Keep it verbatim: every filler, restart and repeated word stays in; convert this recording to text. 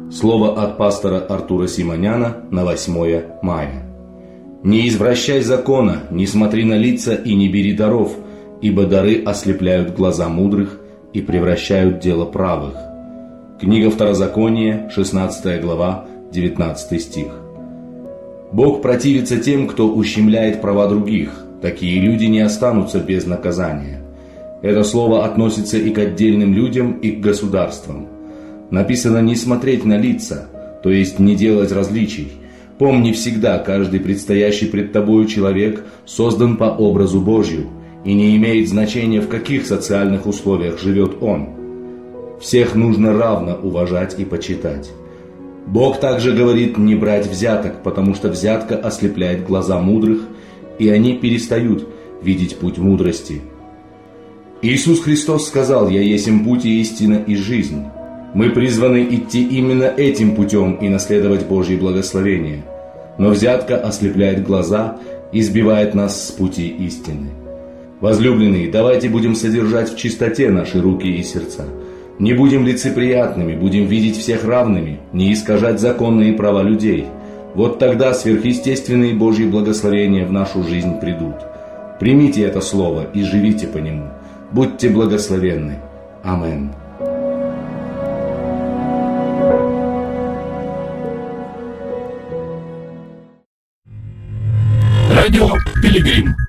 Слово от пастора Артура Симоняна на восьмое мая. «Не извращай закона, не смотри на лица и не бери даров, ибо дары ослепляют глаза мудрых и превращают дело правых». Книга Второзакония, шестнадцатая глава, девятнадцатый стих. Бог противится тем, кто ущемляет права других. Такие люди не останутся без наказания. Это слово относится и к отдельным людям, и к государствам. Написано не смотреть на лица, то есть не делать различий. Помни всегда, каждый предстоящий пред тобою человек создан по образу Божью, и не имеет значения, в каких социальных условиях живет он. Всех нужно равно уважать и почитать. Бог также говорит не брать взяток, потому что взятка ослепляет глаза мудрых, и они перестают видеть путь мудрости. Иисус Христос сказал: «Я есмь путь и истина и жизнь». Мы призваны идти именно этим путем и наследовать Божье благословение. Но взятка ослепляет глаза и сбивает нас с пути истины. Возлюбленные, давайте будем содержать в чистоте наши руки и сердца. Не будем лицеприятными, будем видеть всех равными, не искажать законные права людей. Вот тогда сверхъестественные Божьи благословения в нашу жизнь придут. Примите это слово и живите по нему. Будьте благословенны. Аминь. Радио Пилигрим.